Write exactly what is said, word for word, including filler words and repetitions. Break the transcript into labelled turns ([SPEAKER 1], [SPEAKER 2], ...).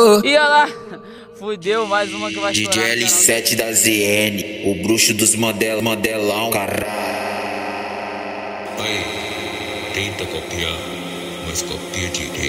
[SPEAKER 1] E olha lá, fudeu, mais uma que vai
[SPEAKER 2] D J
[SPEAKER 1] estourar.
[SPEAKER 2] L sete da Z N, o bruxo dos model, modelão, caralho.
[SPEAKER 3] Aí, tenta copiar, mas copia direito.